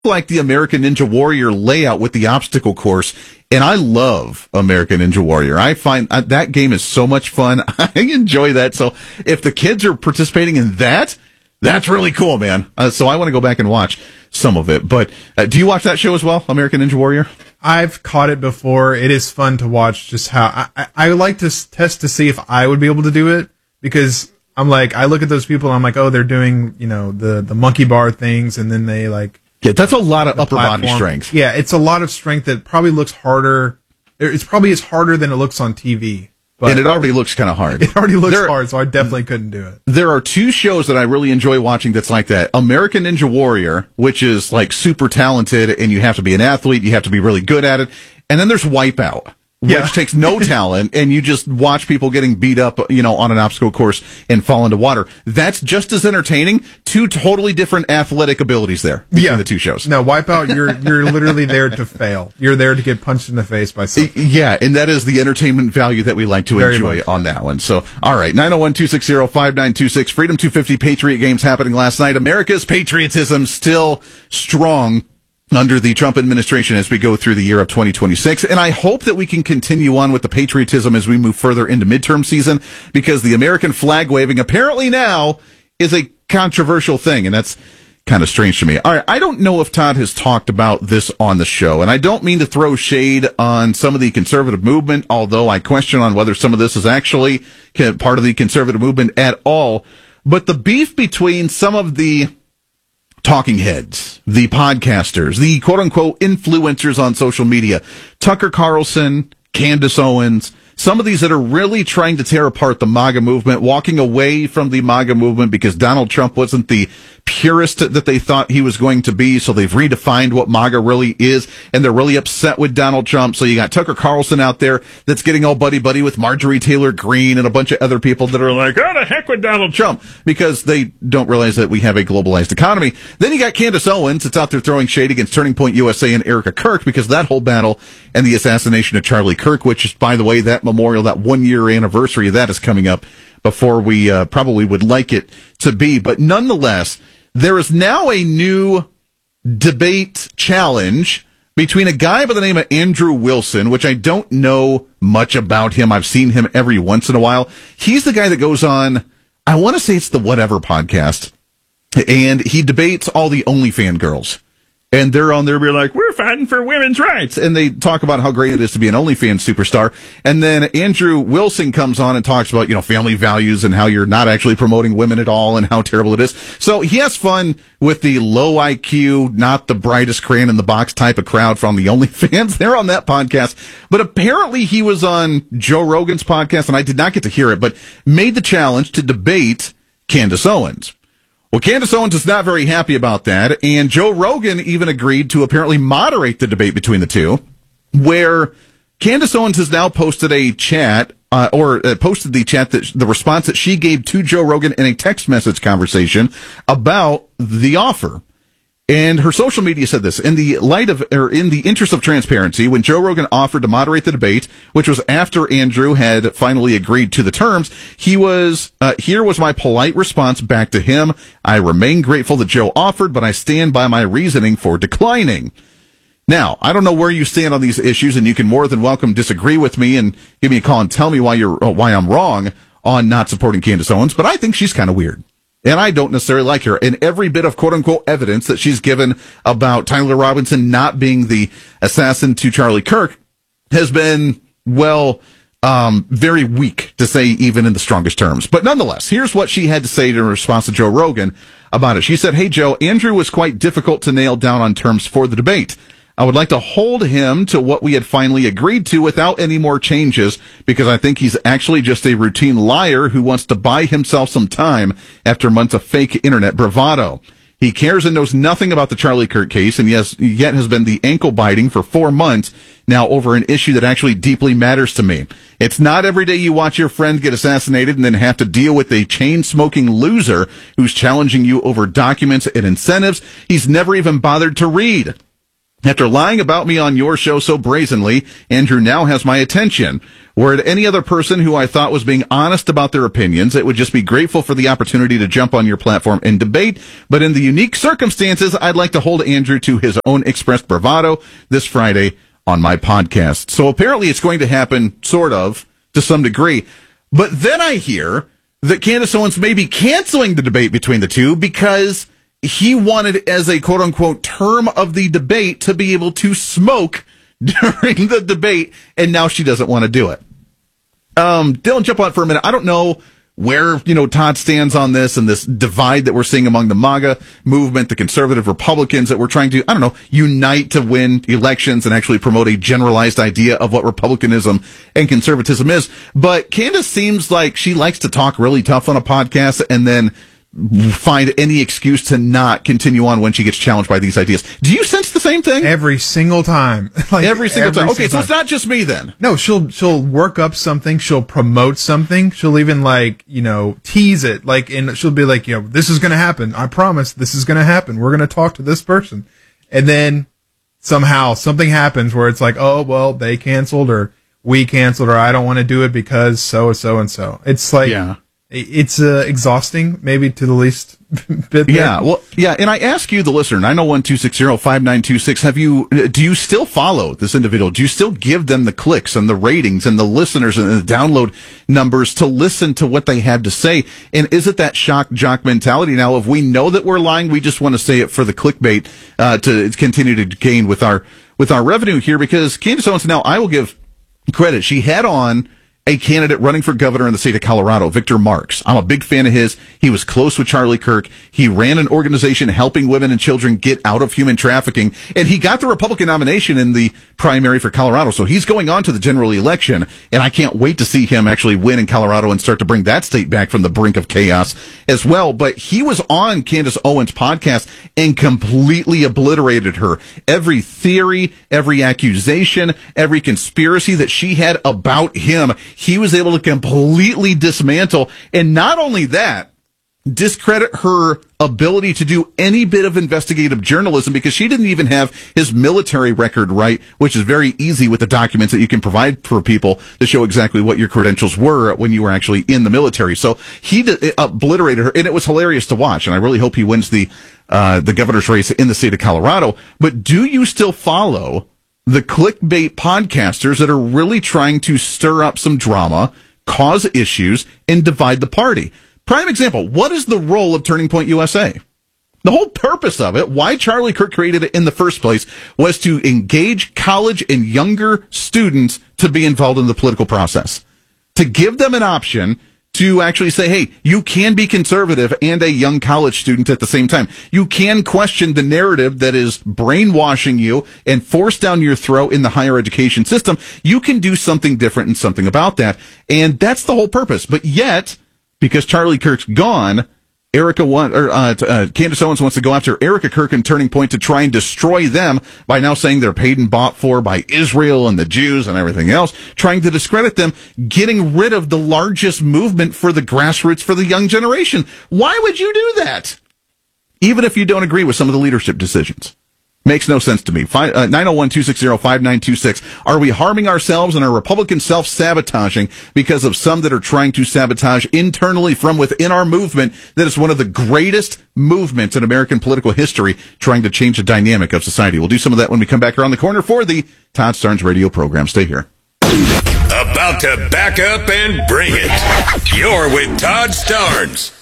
like the American Ninja Warrior layout with the obstacle course, and I love American Ninja Warrior. I find that game is so much fun. I enjoy that. So if the kids are participating in that, that's really cool, man. So I want to go back and watch some of it. But do you watch that show as well, American Ninja Warrior? I've caught it before. It is fun to watch just how I like to test to see if I would be able to do it, because I'm like, I look at those people and I'm like, oh, they're doing, the monkey bar things, and then they like. Yeah, that's a lot of upper body strength. Yeah, it's a lot of strength that probably looks harder. It's probably is harder than it looks on TV. But and it already looks kind of hard. It already looks hard, so I definitely couldn't do it. There are two shows that I really enjoy watching that's like that. American Ninja Warrior, which is like super talented, and you have to be an athlete, you have to be really good at it. And then there's Wipeout, which takes no talent, and you just watch people getting beat up, on an obstacle course and fall into water. That's just as entertaining. Two totally different athletic abilities there between the two shows. No, Wipeout, you're literally there to fail. You're there to get punched in the face by something. Yeah, and that is the entertainment value that we like to enjoy on that one. So, all right, 901-260-5926, Freedom 250 Patriot Games happening last night. America's patriotism still strong under the Trump administration as we go through the year of 2026. And I hope that we can continue on with the patriotism as we move further into midterm season, because the American flag waving apparently now is a controversial thing, and that's kind of strange to me. All right, I don't know if Todd has talked about this on the show, and I don't mean to throw shade on some of the conservative movement, although I question on whether some of this is actually part of the conservative movement at all. But the beef between some of the talking heads, the podcasters, the quote-unquote influencers on social media, Tucker Carlson, Candace Owens, some of these that are really trying to tear apart the MAGA movement, walking away from the MAGA movement because Donald Trump wasn't the purist that they thought he was going to be, so they've redefined what MAGA really is, and they're really upset with Donald Trump. So you got Tucker Carlson out there that's getting all buddy-buddy with Marjorie Taylor Greene and a bunch of other people that are like, oh, the heck with Donald Trump, because they don't realize that we have a globalized economy. Then you got Candace Owens that's out there throwing shade against Turning Point USA and Erica Kirk, because that whole battle and the assassination of Charlie Kirk, which is, by the way, that memorial, that 1 year anniversary of that is coming up before we probably would like it to be. But nonetheless, there is now a new debate challenge between a guy by the name of Andrew Wilson, which I don't know much about him. I've seen him every once in a while. He's the guy that goes on, I want to say it's the Whatever podcast, and he debates all the OnlyFans girls. And they're on there being like, we're fighting for women's rights. And they talk about how great it is to be an OnlyFans superstar. And then Andrew Wilson comes on and talks about, family values and how you're not actually promoting women at all and how terrible it is. So he has fun with the low IQ, not the brightest crayon in the box type of crowd from the OnlyFans. They're on that podcast. But apparently he was on Joe Rogan's podcast, and I did not get to hear it, but made the challenge to debate Candace Owens. Well, Candace Owens is not very happy about that, and Joe Rogan even agreed to apparently moderate the debate between the two, where Candace Owens has now posted a chat, posted the chat, the response that she gave to Joe Rogan in a text message conversation about the offer. And her social media said this: in the interest of transparency, when Joe Rogan offered to moderate the debate, which was after Andrew had finally agreed to the terms, here was my polite response back to him. I remain grateful that Joe offered, but I stand by my reasoning for declining. Now, I don't know where you stand on these issues, and you can more than welcome disagree with me and give me a call and tell me why I'm wrong on not supporting Candace Owens, but I think she's kind of weird. And I don't necessarily like her. And every bit of quote-unquote evidence that she's given about Tyler Robinson not being the assassin to Charlie Kirk has been, very weak, to say even in the strongest terms. But nonetheless, here's what she had to say in response to Joe Rogan about it. She said, "Hey, Joe, Andrew was quite difficult to nail down on terms for the debate. I would like to hold him to what we had finally agreed to without any more changes, because I think he's actually just a routine liar who wants to buy himself some time after months of fake internet bravado. He cares and knows nothing about the Charlie Kirk case, and yet has been the ankle biting for 4 months now over an issue that actually deeply matters to me. It's not every day you watch your friend get assassinated and then have to deal with a chain-smoking loser who's challenging you over documents and incentives he's never even bothered to read. After lying about me on your show so brazenly, Andrew now has my attention. Were it any other person who I thought was being honest about their opinions, it would just be grateful for the opportunity to jump on your platform and debate. But in the unique circumstances, I'd like to hold Andrew to his own expressed bravado this Friday on my podcast. So apparently it's going to happen, sort of, to some degree. But then I hear that Candace Owens may be canceling the debate between the two because he wanted, as a quote-unquote term of the debate, to be able to smoke during the debate, and now she doesn't want to do it. Dylan, jump on for a minute. I don't know where, Todd stands on this and this divide that we're seeing among the MAGA movement, the conservative Republicans that we're trying to, unite to win elections and actually promote a generalized idea of what Republicanism and conservatism is. But Candace seems like she likes to talk really tough on a podcast and then find any excuse to not continue on when she gets challenged by these ideas. Do you sense the same thing? Every single time. Every single time. Okay, so it's not just me then. No, she'll work up something, she'll promote something, she'll even tease it, and she'll be like, this is gonna happen. I promise this is gonna happen. We're gonna talk to this person. And then somehow something happens where it's like, oh well, they canceled or we canceled or I don't want to do it because so and so. It's like, yeah. It's exhausting, maybe to the least bit. Yeah, well, yeah, and I ask you, the listener, 901-260-5926, do you still follow this individual? Do you still give them the clicks and the ratings and the listeners and the download numbers to listen to what they had to say? And is it that shock jock mentality now of we know that we're lying, we just want to say it for the clickbait to continue to gain with our revenue here? Because Candace Owens, now I will give credit, she had on a candidate running for governor in the state of Colorado, Victor Marx. I'm a big fan of his. He was close with Charlie Kirk. He ran an organization helping women and children get out of human trafficking, and he got the Republican nomination in the primary for Colorado. So he's going on to the general election, and I can't wait to see him actually win in Colorado and start to bring that state back from the brink of chaos as well. But he was on Candace Owens' podcast and completely obliterated her. Every theory, every accusation, every conspiracy that she had about him, he was able to completely dismantle. And not only that, discredit her ability to do any bit of investigative journalism because she didn't even have his military record right, which is very easy with the documents that you can provide for people to show exactly what your credentials were when you were actually in the military. So he obliterated her, and it was hilarious to watch. And I really hope he wins the governor's race in the state of Colorado. But do you still follow the clickbait podcasters that are really trying to stir up some drama, cause issues, and divide the party? Prime example, what is the role of Turning Point USA? The whole purpose of it, why Charlie Kirk created it in the first place, was to engage college and younger students to be involved in the political process. To give them an option to actually say, hey, you can be conservative and a young college student at the same time. You can question the narrative that is brainwashing you and forced down your throat in the higher education system. You can do something different and something about that. And that's the whole purpose. But yet, because Charlie Kirk's gone, Candace Owens wants to go after Erica Kirk and Turning Point to try and destroy them by now saying they're paid and bought for by Israel and the Jews and everything else, trying to discredit them, getting rid of the largest movement for the grassroots for the young generation. Why would you do that? Even if you don't agree with some of the leadership decisions. Makes no sense to me. 901-260-5926. Are we harming ourselves and are Republicans self-sabotaging because of some that are trying to sabotage internally from within our movement that is one of the greatest movements in American political history trying to change the dynamic of society? We'll do some of that when we come back around the corner for the Todd Starnes radio program. Stay here. About to back up and bring it. You're with Todd Starnes.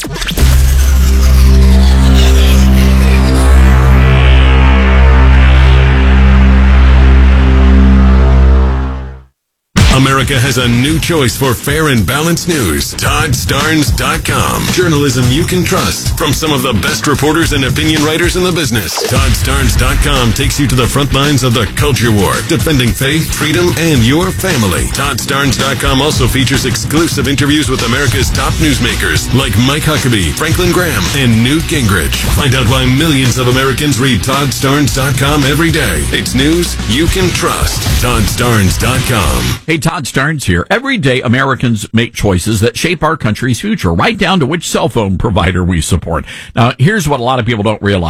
America has a new choice for fair and balanced news. ToddStarnes.com. Journalism you can trust from some of the best reporters and opinion writers in the business. ToddStarnes.com takes you to the front lines of the culture war, defending faith, freedom, and your family. ToddStarnes.com also features exclusive interviews with America's top newsmakers like Mike Huckabee, Franklin Graham, and Newt Gingrich. Find out why millions of Americans read ToddStarnes.com every day. It's news you can trust. ToddStarnes.com. Hey, Todd Starnes here. Every day, Americans make choices that shape our country's future, right down to which cell phone provider we support. Now, here's what a lot of people don't realize.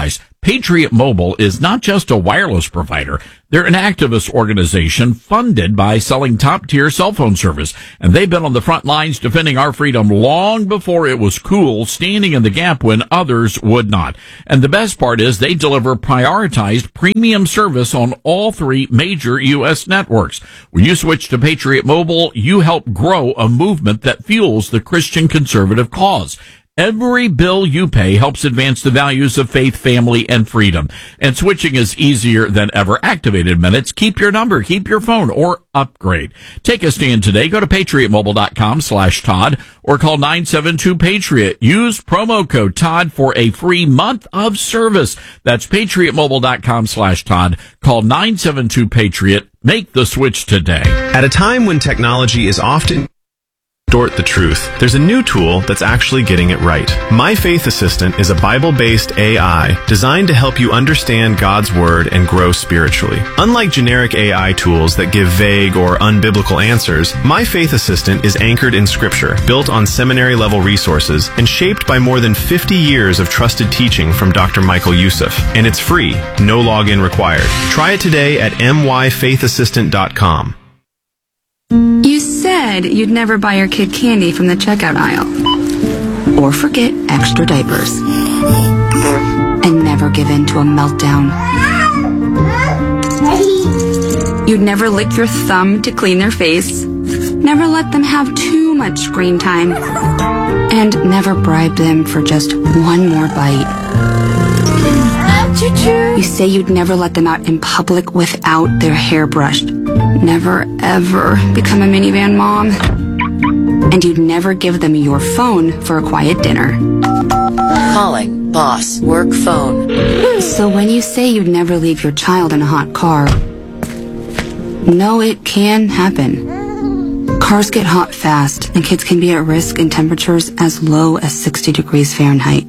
Patriot Mobile is not just a wireless provider. They're an activist organization funded by selling top-tier cell phone service. And they've been on the front lines defending our freedom long before it was cool, standing in the gap when others would not. And the best part is they deliver prioritized premium service on all three major U.S. networks. When you switch to Patriot Mobile, you help grow a movement that fuels the Christian conservative cause. Every bill you pay helps advance the values of faith, family, and freedom. And switching is easier than ever. Activated minutes. Keep your number, keep your phone, or upgrade. Take a stand today. Go to patriotmobile.com/Todd or call 972-PATRIOT. Use promo code Todd for a free month of service. That's patriotmobile.com/Todd. Call 972-PATRIOT. Make the switch today. At a time when technology is often distort the truth, there's a new tool that's actually getting it right. My Faith Assistant is a Bible-based AI designed to help you understand God's Word and grow spiritually. Unlike generic AI tools that give vague or unbiblical answers, My Faith Assistant is anchored in Scripture, built on seminary-level resources, and shaped by more than 50 years of trusted teaching from Dr. Michael Youssef. And it's free, no login required. Try it today at myfaithassistant.com. You said you'd never buy your kid candy from the checkout aisle. Or forget extra diapers. And never give in to a meltdown. You'd never lick your thumb to clean their face. Never let them have too much screen time. And never bribe them for just one more bite. You say you'd never let them out in public without their hair brushed. Never, ever become a minivan mom. And you'd never give them your phone for a quiet dinner. Calling boss work phone. So when you say you'd never leave your child in a hot car, no, it can happen. Cars get hot fast, and kids can be at risk in temperatures as low as 60 degrees Fahrenheit.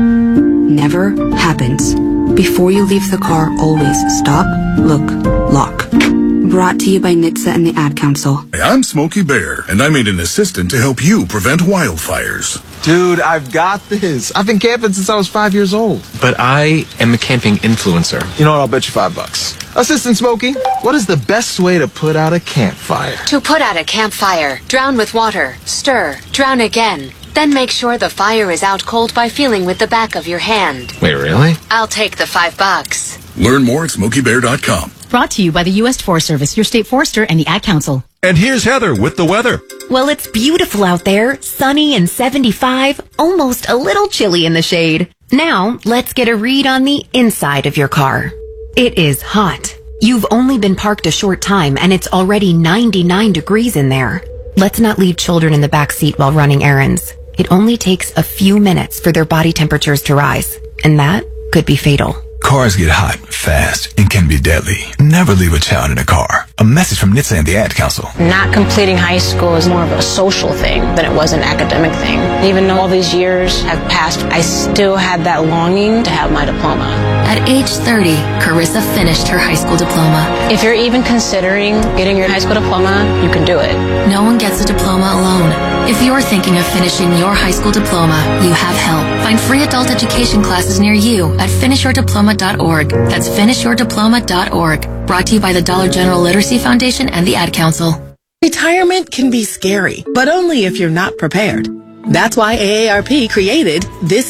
Never happens. Before you leave the car, always stop, look, lock. Brought to you by NHTSA and the Ad Council. I'm Smokey Bear, and I made an assistant to help you prevent wildfires. Dude, I've got this. I've been camping since I was 5 years old. But I am a camping influencer. You know what? I'll bet you $5. Assistant Smokey, what is the best way to put out a campfire? To put out a campfire, drown with water, stir, drown again. Then make sure the fire is out cold by feeling with the back of your hand. Wait, really? I'll take the $5. Learn more at SmokeyBear.com. Brought to you by the U.S. Forest Service, your state forester, and the Ad Council. And here's Heather with the weather. Well, it's beautiful out there, sunny and 75, almost a little chilly in the shade. Now, let's get a read on the inside of your car. It is hot. You've only been parked a short time, and it's already 99 degrees in there. Let's not leave children in the back seat while running errands. It only takes a few minutes for their body temperatures to rise, and that could be fatal. Cars get hot, fast, and can be deadly. Never leave a child in a car. A message from NHTSA and the Ad Council. Not completing high school is more of a social thing than it was an academic thing. Even though all these years have passed, I still had that longing to have my diploma. At age 30, Carissa finished her high school diploma. If you're even considering getting your high school diploma, you can do it. No one gets a diploma alone. If you're thinking of finishing your high school diploma, you have help. Find free adult education classes near you at finishyourdiploma.org. That's finishyourdiploma.org. Brought to you by the Dollar General Literacy Foundation and the Ad Council. Retirement can be scary, but only if you're not prepared. That's why AARP created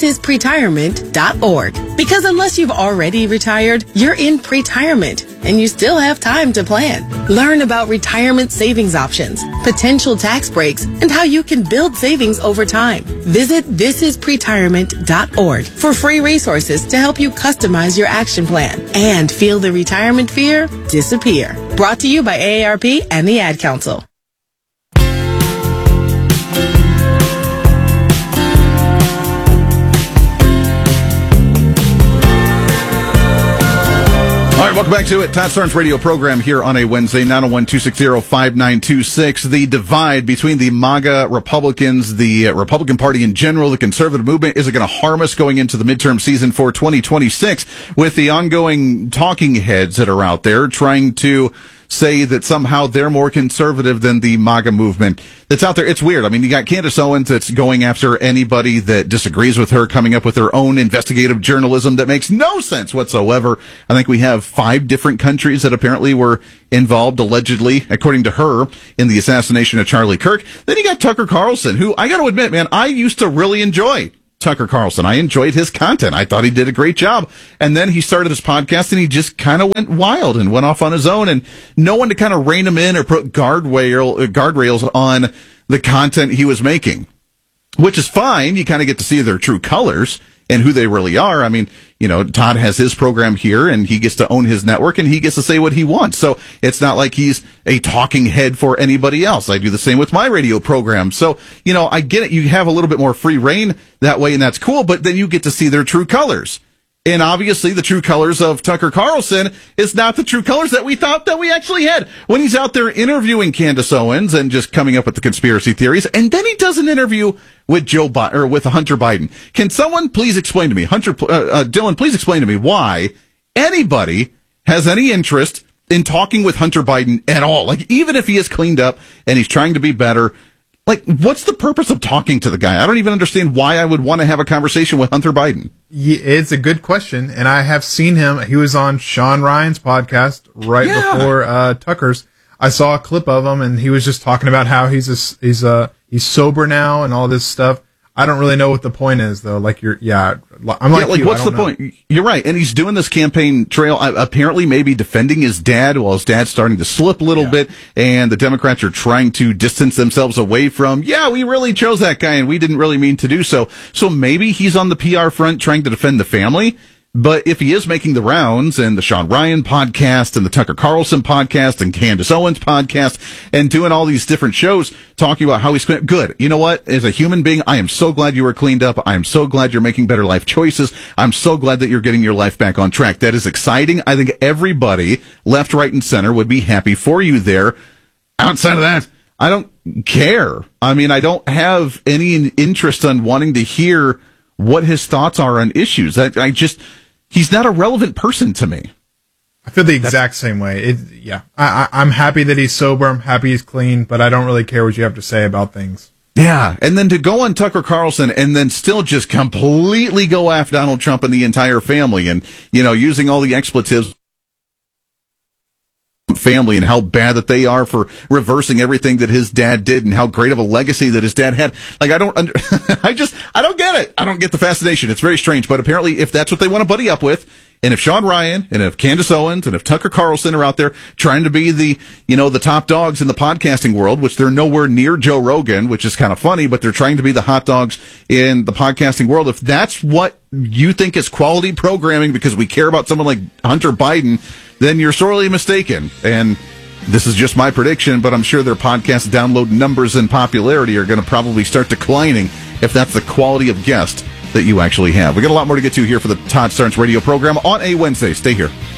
thisispretirement.org. Because unless you've already retired, you're in pretirement, and you still have time to plan. Learn about retirement savings options, potential tax breaks, and how you can build savings over time. Visit thisispretirement.org for free resources to help you customize your action plan and feel the retirement fear disappear. Brought to you by AARP and the Ad Council. All right, welcome back to it. Todd Starnes radio program here on a Wednesday, 901-260-5926. The divide between the MAGA Republicans, the Republican Party in general, the conservative movement, is it going to harm us going into the midterm season for 2026 with the ongoing talking heads that are out there trying to say that somehow they're more conservative than the MAGA movement that's out there. It's weird. I mean, you got Candace Owens that's going after anybody that disagrees with her, coming up with her own investigative journalism that makes no sense whatsoever. I think we have 5 different countries that apparently were involved, allegedly, according to her, in the assassination of Charlie Kirk. Then you got Tucker Carlson, who I got to admit, man, I used to really enjoy Tucker Carlson. I enjoyed his content. I thought he did a great job. And then he started his podcast and he just kind of went wild and went off on his own, and no one to kind of rein him in or put guardrails on the content he was making, which is fine. You kind of get to see their true colors and who they really are. I mean, you know, Todd has his program here and he gets to own his network and he gets to say what he wants. So it's not like he's a talking head for anybody else. I do the same with my radio program. So, you know, I get it. You have a little bit more free reign that way, and that's cool, but then you get to see their true colors. And obviously the true colors of Tucker Carlson is not the true colors that we thought that we actually had when he's out there interviewing Candace Owens and just coming up with the conspiracy theories. And then he does an interview with with Hunter Biden. Can someone please explain to me, Dylan, please explain to me why anybody has any interest in talking with Hunter Biden at all? Like, even if he is cleaned up and he's trying to be better, like, what's the purpose of talking to the guy? I don't even understand why I would want to have a conversation with Hunter Biden. Yeah, it's a good question, and I have seen him. He was on Sean Ryan's podcast before Tucker's. I saw a clip of him, and he was just talking about how he's sober now and all this stuff. I don't really know what the point is, though. Like, what's the point? You're right. And he's doing this campaign trail, apparently maybe defending his dad while his dad's starting to slip a little bit. And the Democrats are trying to distance themselves away from, we really chose that guy and we didn't really mean to do so. So maybe he's on the PR front trying to defend the family. But if he is making the rounds and the Sean Ryan podcast and the Tucker Carlson podcast and Candace Owens podcast and doing all these different shows talking about how he's good. You know what? As a human being, I am so glad you were cleaned up. I am so glad you're making better life choices. I'm so glad that you're getting your life back on track. That is exciting. I think everybody, left, right, and center, would be happy for you there. Outside of that, I don't care. I mean, I don't have any interest in wanting to hear what his thoughts are on issues. He's not a relevant person to me. I feel the exact same way. I'm happy that he's sober. I'm happy he's clean, but I don't really care what you have to say about things. Yeah, and then to go on Tucker Carlson and then still just completely go after Donald Trump and the entire family and, you know, using all the expletives, family, and how bad that they are for reversing everything that his dad did and how great of a legacy that his dad had. Like, I don't get it. I don't get the fascination. It's very strange, but apparently if that's what they want to buddy up with, and if Sean Ryan and if Candace Owens and if Tucker Carlson are out there trying to be the top dogs in the podcasting world, which they're nowhere near Joe Rogan, which is kind of funny, but they're trying to be the hot dogs in the podcasting world. If that's what you think is quality programming because we care about someone like Hunter Biden, then you're sorely mistaken. And this is just my prediction, but I'm sure their podcast download numbers and popularity are going to probably start declining if that's the quality of guest that you actually have. We got a lot more to get to here for the Todd Starnes radio program on a Wednesday. Stay here.